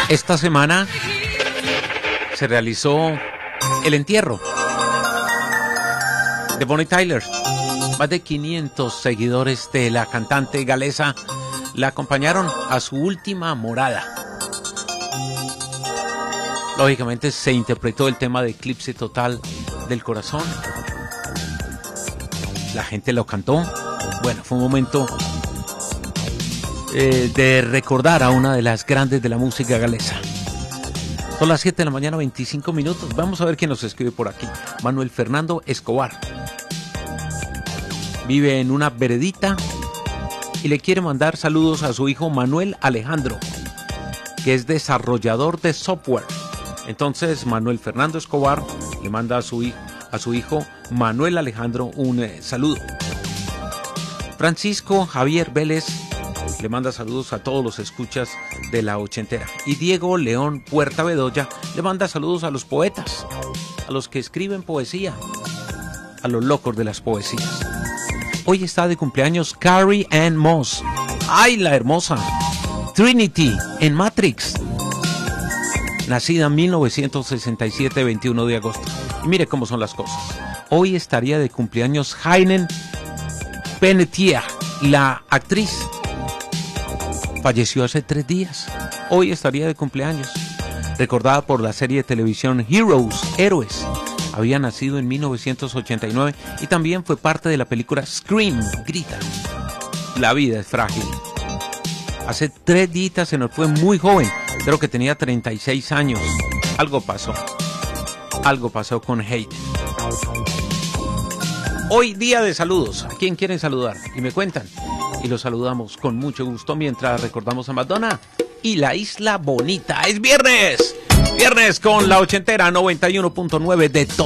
Esta semana se realizó el entierro de Bonnie Tyler. Más de 500 seguidores de la cantante galesa la acompañaron a su última morada. Lógicamente se interpretó el tema de Eclipse Total del Corazón. La gente lo cantó. Bueno, fue un momento de recordar a una de las grandes de la música galesa. Son las 7 de la mañana, 25 minutos. Vamos a ver quién nos escribe por aquí. Manuel Fernando Escobar. Vive en una veredita y le quiere mandar saludos a su hijo Manuel Alejandro, que es desarrollador de software. Entonces Manuel Fernando Escobar le manda a su hijo Manuel Alejandro un saludo. Francisco Javier Vélez le manda saludos a todos los escuchas de la ochentera. Y Diego León Puerta Bedoya le manda saludos a los poetas, a los que escriben poesía, a los locos de las poesías. Hoy está de cumpleaños Carrie Ann Moss. ¡Ay, la hermosa! Trinity en Matrix. Nacida en 1967, 21 de agosto. Y mire cómo son las cosas. Hoy estaría de cumpleaños Hayden Panettiere, la actriz. Falleció hace 3 días. Hoy estaría de cumpleaños. Recordada por la serie de televisión Heroes, Héroes. Había nacido en 1989 y también fue parte de la película Scream, Grita. La vida es frágil. Hace 3 días se nos fue muy joven. Creo que tenía 36 años. Algo pasó. Algo pasó con Hayden. Hoy día de saludos. ¿A quién quieren saludar? Y me cuentan. Y los saludamos con mucho gusto mientras recordamos a Madonna y la Isla Bonita. ¡Es viernes! Viernes con la ochentera 91.9 de todo.